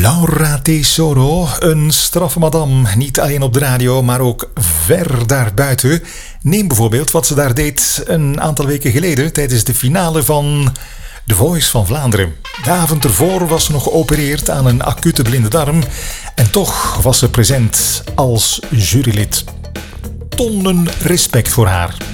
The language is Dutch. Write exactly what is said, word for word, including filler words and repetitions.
Laura Tesoro, een straffe madame. Niet alleen op de radio, maar ook ver daarbuiten. Neem bijvoorbeeld wat ze daar deed een aantal weken geleden tijdens de finale van The Voice van Vlaanderen. De avond ervoor was ze nog geopereerd aan een acute blinde darm. En toch was ze present als jurylid. Tonnen respect voor haar.